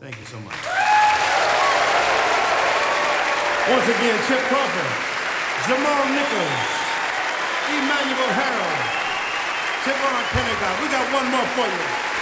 Thank you so much. Once again, Chip Crawford, Jamal Nichols, Emmanuel Harold, Tavon Pendergast. We got one more for you.